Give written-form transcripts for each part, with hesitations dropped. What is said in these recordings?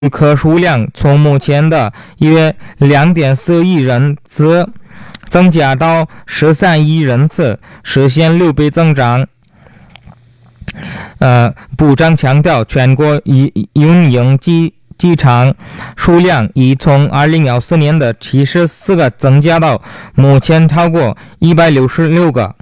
旅客数量从目前的约 2.4 亿人次增加到13亿人次，实现6倍增长。部长强调，全国运营机场数量已从2014年的74个增加到目前超过166个。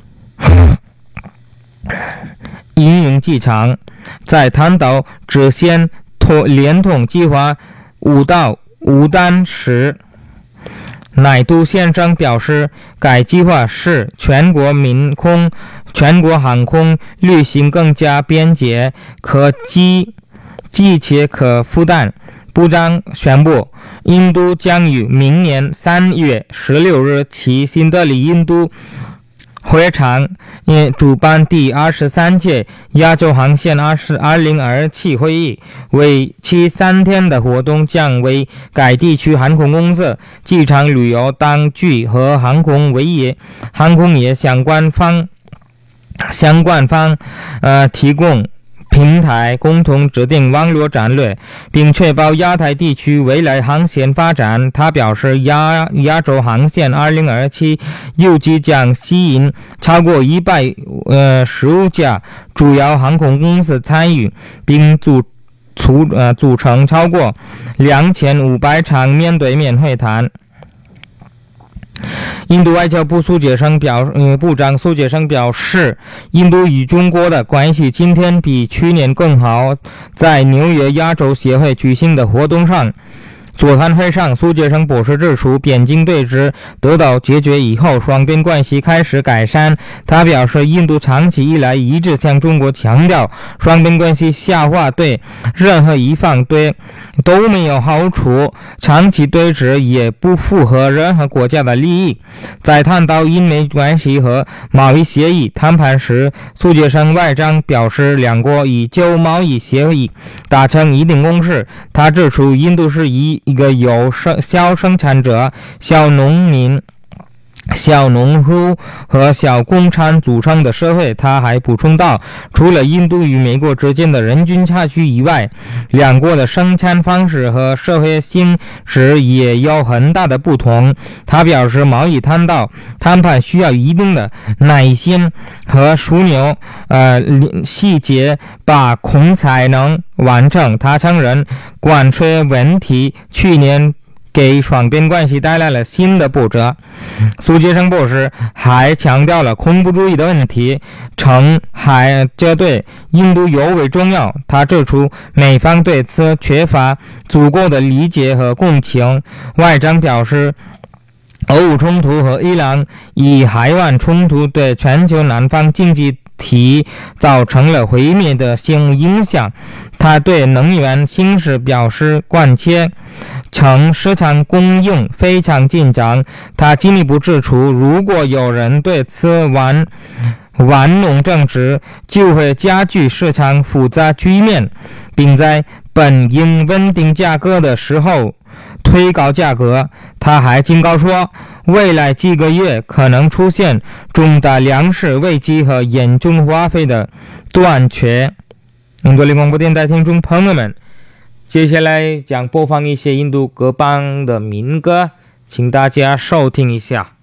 运营机场在谈到直线联通计划5单时，乃都先生表示，该计划使全国航空旅行更加便捷、可及且可负担。部长宣布，印度将于明年3月16日起新德里印度会场主办第23届亚洲航线2027会议，为期3天的活动将为该地区航空公司、机场旅游当局和航空业相关方提供平台，共同制定网络战略，并确保亚太地区未来航线发展。他表示，亚洲航线2027预计将吸引超过115家主要航空公司参与，并组成超过2500场面对面会谈。印度外交部部长苏杰生表示，印度与中国的关系今天比去年更好。在纽约亚洲协会举行的活动上，座谈会上，苏杰生博士指出，边境对峙得到解决以后，双边关系开始改善。他表示，印度长期以来一直向中国强调，双边关系下滑对任何一方都没有好处，长期对峙也不符合任何国家的利益。在谈到印美关系和贸易协议谈判时，苏杰生外长表示，两国已就贸易协议达成一定共识。他指出，印度是一个由小生产者、小农民、小农户和小工厂组成的社会。他还补充道，除了印度与美国之间的人均差距以外，两国的生产方式和社会形势也有很大的不同。他表示，贸易谈判需要一定的耐心和枢纽细节把控才能完成。他承认关税问题去年给双边关系带来了新的波折。苏杰生博士还强调了恐怖主义的问题，称这对印度尤为重要。他指出，美方对此缺乏足够的理解和共情。外长表示，俄乌冲突和伊朗以海湾冲突对全球南方经济体造成了毁灭性影响。他对能源形势表示关切，称市场供应非常紧张。他进一步指出，如果有人对此玩弄政治，就会加剧市场复杂局面，并在本应稳定价格的时候推高价格。他还警告说，未来几个月可能出现重大粮食危机和严重花费的短缺。印度广播电台听众朋友们，接下来将播放一些印度各邦的民歌，请大家收听一下。